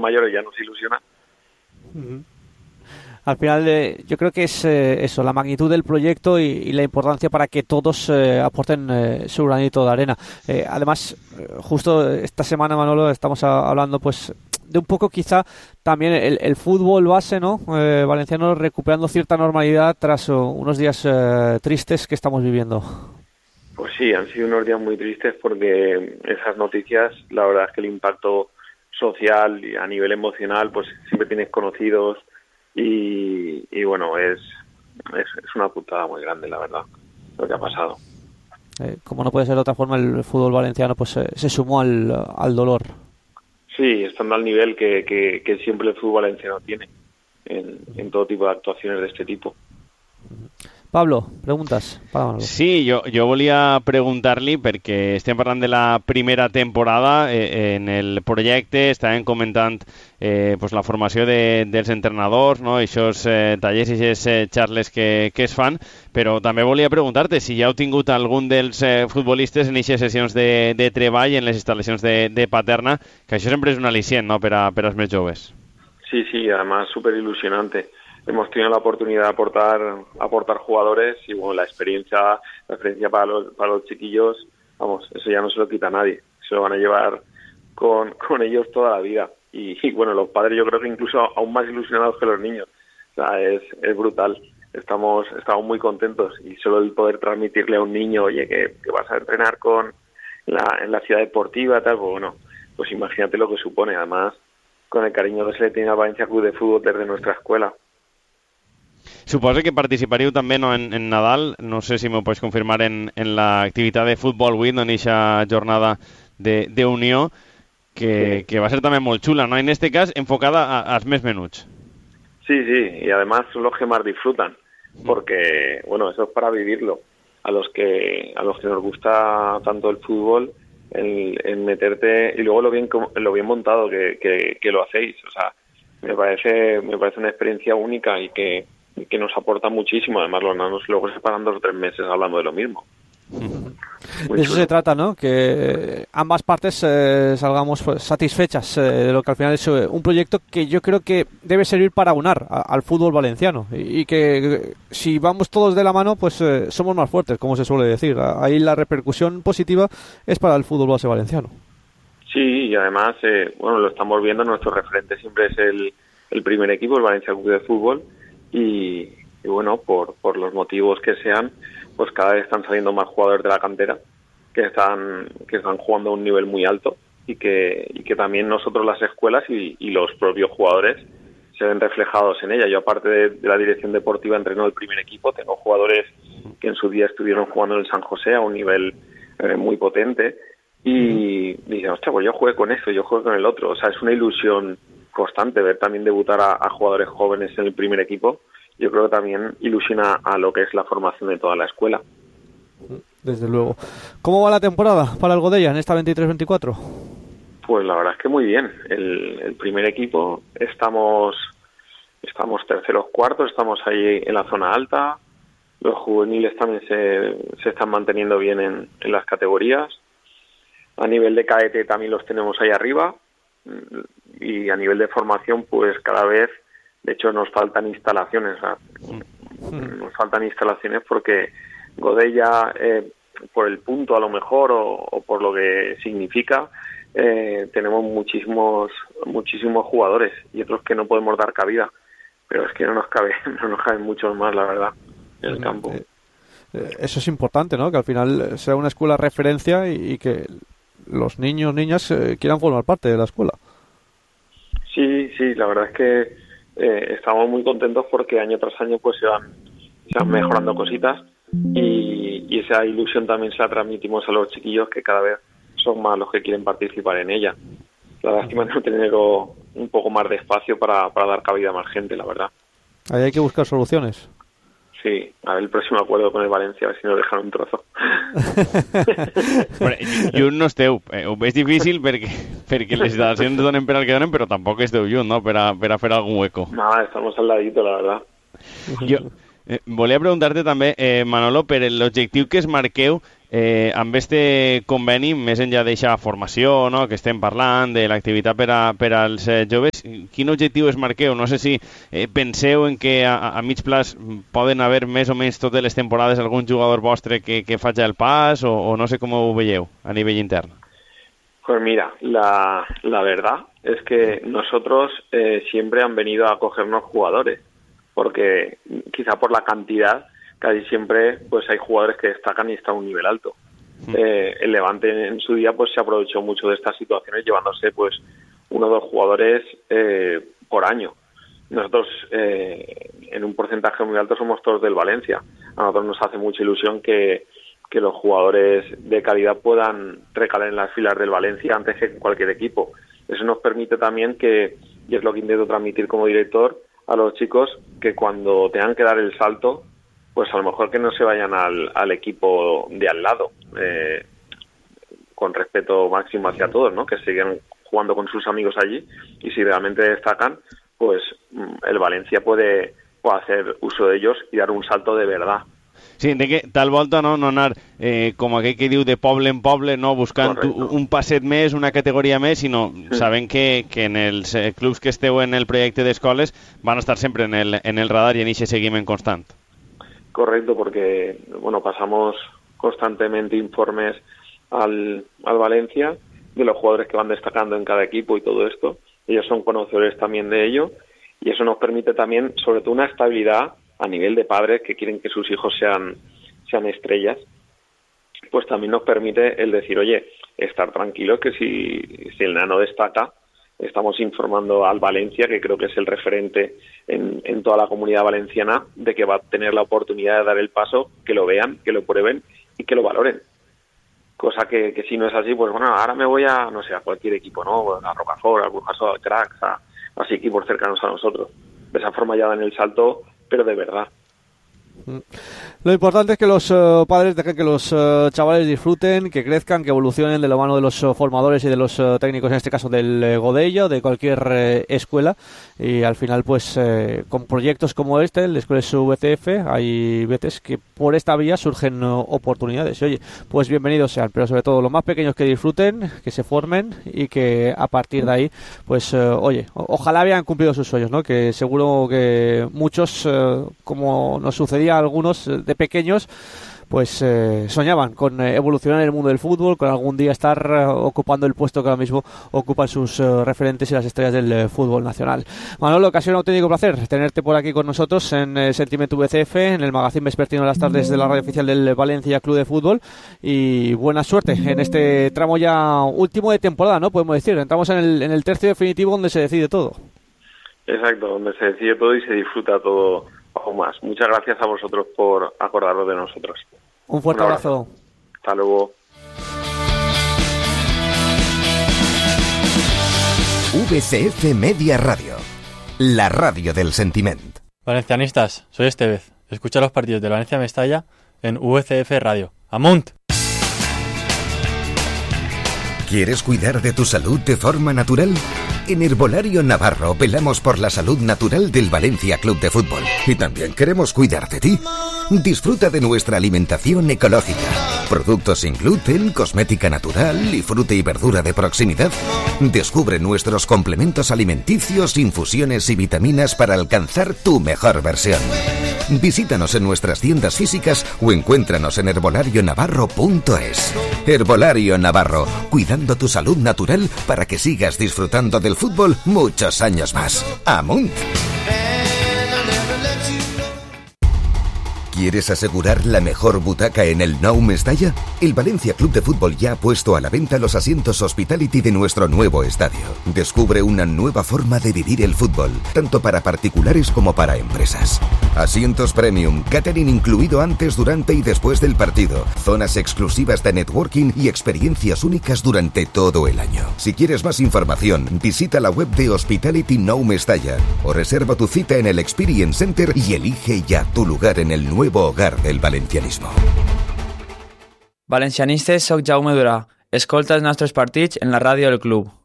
mayores ya nos ilusiona. Uh-huh. Al final yo creo que es eso, la magnitud del proyecto y la importancia para que todos aporten su granito de arena. Además, justo esta semana, Manolo, estamos hablando pues de un poco quizá también el fútbol base, ¿no? Valenciano recuperando cierta normalidad tras unos días tristes que estamos viviendo. Pues sí, han sido unos días muy tristes porque esas noticias, la verdad es que el impacto social y a nivel emocional, pues siempre tienes conocidos y bueno, es una putada muy grande, la verdad, lo que ha pasado. Como no puede ser de otra forma, el fútbol valenciano pues se sumó al dolor. Sí, estando al nivel que siempre el fútbol valenciano tiene en todo tipo de actuaciones de este tipo. Pablo, preguntes para Manolo. Sí, jo volia preguntar-li, perquè estem parlant de la primera temporada en el projecte, estàvem comentant pues, la formació dels entrenadors, no? Aquests tallers i aquestes xarles que es fan, però també volia preguntar-te si ja heu tingut algun dels futbolistes en aquestes sessions de treball en les instal·lacions de Paterna, que això sempre és un al·licient, no?, per als més joves. Sí, además súper ilusionante. Hemos tenido la oportunidad de aportar jugadores y bueno, la experiencia para los chiquillos, vamos, eso ya no se lo quita a nadie, se lo van a llevar con ellos toda la vida y bueno, los padres yo creo que incluso aún más ilusionados que los niños, o sea, es brutal, estamos muy contentos y solo el poder transmitirle a un niño, oye, que vas a entrenar en la ciudad deportiva, tal, pues bueno, pues imagínate lo que supone, además con el cariño que se le tiene al Valencia Club de Fútbol desde nuestra escuela. Suposo que participariu també, no, en Nadal, no sé si m'ho pots confirmar, en l'activitat de Football Week, en aquesta jornada d'unió, que va ser també molt xula, ¿no? En este cas, enfocada als més menuts. Sí, y además son los que más disfrutan, porque, bueno, eso es para vivirlo. A los que nos gusta tanto el fútbol, el meterte, y luego lo bien montado que lo hacéis, o sea, me parece una experiencia única y que nos aporta muchísimo. Además los nanos luego se paran 2 o 3 meses hablando de lo mismo. De eso se trata, ¿no? Que ambas partes salgamos pues, satisfechas de lo que al final es un proyecto que yo creo que debe servir para unar al fútbol valenciano y que si vamos todos de la mano pues somos más fuertes, como se suele decir. Ahí la repercusión positiva es para el fútbol base valenciano. Sí, y además bueno, lo estamos viendo, nuestro referente siempre es el primer equipo, el Valencia Club de Fútbol. Y bueno, por los motivos que sean, pues cada vez están saliendo más jugadores de la cantera que están jugando a un nivel muy alto y que también nosotros, las escuelas y los propios jugadores, se ven reflejados en ella. Yo, aparte de la dirección deportiva, entreno el primer equipo, tengo jugadores que en su día estuvieron jugando en el San José a un nivel muy potente y dicen, hostia, pues yo jugué con eso, yo jugué con el otro. O sea, es una ilusión constante ver también debutar a jugadores jóvenes en el primer equipo. Yo creo que también ilusiona a lo que es la formación de toda la escuela. Desde luego. ¿Cómo va la temporada para el Godella en esta 23-24? Pues la verdad es que muy bien. El primer equipo estamos terceros, cuartos, estamos ahí en la zona alta. Los juveniles también se están manteniendo bien en las categorías. A nivel de cadete también los tenemos ahí arriba. Y a nivel de formación, pues cada vez, de hecho, nos faltan instalaciones. Nos faltan instalaciones porque Godella, por el punto a lo mejor o por lo que significa, tenemos muchísimos jugadores y otros que no podemos dar cabida, pero es que no nos caben muchos más, la verdad, en el campo. Eso es importante, ¿no? Que al final sea una escuela referencia y que los niños, niñas quieran formar parte de la escuela. Sí, la verdad es que estamos muy contentos porque año tras año pues se van mejorando cositas y esa ilusión también se la transmitimos a los chiquillos, que cada vez son más los que quieren participar en ella. La lástima es no tener un poco más de espacio para dar cabida a más gente, la verdad. Ahí hay que buscar soluciones. Sí, a ver el próximo acuerdo con el Valencia, a ver si nos dejan un trozo. Lluny no esteu. Ho veig difícil perquè les instal·lacions donen per al que donen, però tampoc esteu lluny, no?, per a fer algun hueco. Nada, estamos al ladito, la verdad. Jo volia preguntar-te també, Manolo, per l'objectiu que es marqueu amb este conveni, més enllà d'eixa formació, no?, que estem parlant, de l'activitat per als joves, quin objectiu es marqueu? No sé si penseu en que a mig plaç poden haver més o menys totes les temporades algun jugador vostre que faci el pas, o no sé com ho veieu a nivell intern. Pues mira, la verdad es que nosotros siempre han venido a cogernos jugadores, porque quizá por la cantidad casi siempre pues hay jugadores que destacan y están a un nivel alto. El Levante en su día pues se aprovechó mucho de estas situaciones, llevándose pues 1 o 2 jugadores por año. Nosotros en un porcentaje muy alto somos todos del Valencia. A nosotros nos hace mucha ilusión que los jugadores de calidad puedan recalar en las filas del Valencia antes que cualquier equipo. Eso nos permite también que, y es lo que intento transmitir como director a los chicos, que cuando tengan que dar el salto, pues a lo mejor que no se vayan al equipo de al lado, con respeto máximo hacia todos, ¿no? Que sigan jugando con sus amigos allí, y si realmente destacan, pues el Valencia puede hacer uso de ellos y dar un salto de verdad. Sí, de que tal volta no anar com aquell que diu de poble en poble, no buscant un passet més, una categoria més, sinó sabent que en els clubs que esteu en el projecte d'escoles van estar sempre en el radar y en ese seguiment constant. Correcto, porque bueno, pasamos constantemente informes al Valencia de los jugadores que van destacando en cada equipo y todo esto. Ellos son conocedores también de ello, y eso nos permite también, sobre todo, una estabilidad a nivel de padres que quieren que sus hijos sean estrellas. Pues también nos permite el decir, oye, estar tranquilos que si el nano destaca, estamos informando al Valencia, que creo que es el referente en toda la comunidad valenciana, de que va a tener la oportunidad de dar el paso, que lo vean, que lo prueben y que lo valoren. Cosa que si no es así, pues bueno, ahora me voy a, no sé, a cualquier equipo, ¿no? A Rocafort, al Burjasot, al Cracks, a así equipos cercanos a nosotros. De esa forma ya dan el salto, pero de verdad. Lo importante es que los padres dejen que los chavales disfruten, que crezcan, que evolucionen de la mano de los formadores y de los técnicos, en este caso del Godella o de cualquier escuela, y al final pues con proyectos como este, el Escuela VCF, hay veces que por esta vía surgen oportunidades, y oye, pues bienvenidos sean, pero sobre todo los más pequeños que disfruten, que se formen y que a partir de ahí pues oye, ojalá habían cumplido sus sueños, ¿no? Que seguro que muchos, como nos sucedía a algunos de pequeños, pues soñaban con evolucionar en el mundo del fútbol, con algún día estar ocupando el puesto que ahora mismo ocupan sus referentes y las estrellas del fútbol nacional. Manolo, que ha sido un auténtico placer tenerte por aquí con nosotros en Sentimiento VCF, en el magazín vespertino de las tardes de la radio oficial del Valencia Club de Fútbol, y buena suerte en este tramo ya último de temporada, ¿no? Podemos decir, entramos en el tercio definitivo donde se decide todo. Exacto, donde se decide todo y se disfruta todo aún más. Muchas gracias a vosotros por acordaros de nosotros. Un fuerte abrazo. Hasta luego. VCF Media Radio, la radio del sentiment. Valencianistas, soy Estevez. Escucha los partidos de Valencia Mestalla en VCF Radio. ¡Amunt! ¿Quieres cuidar de tu salud de forma natural? En Herbolario Navarro velamos por la salud natural del Valencia Club de Fútbol. Y también queremos cuidar de ti. Disfruta de nuestra alimentación ecológica. Productos sin gluten, cosmética natural y fruta y verdura de proximidad. Descubre nuestros complementos alimenticios, infusiones y vitaminas para alcanzar tu mejor versión. Visítanos en nuestras tiendas físicas o encuéntranos en herbolarionavarro.es. Herbolario Navarro, cuidando tu salud natural para que sigas disfrutando del fútbol muchos años más. ¡Amunt! ¿Quieres asegurar la mejor butaca en el Nou Mestalla? El Valencia Club de Fútbol ya ha puesto a la venta los asientos Hospitality de nuestro nuevo estadio. Descubre una nueva forma de vivir el fútbol, tanto para particulares como para empresas. Asientos premium, catering incluido antes, durante y después del partido, zonas exclusivas de networking y experiencias únicas durante todo el año. Si quieres más información, visita la web de Hospitality Nou Mestalla o reserva tu cita en el Experience Center y elige ya tu lugar en el nuevo hogar del valencianismo. Valencianistes, soc Jaume Durà. Escolta els nostres partits en la ràdio del club.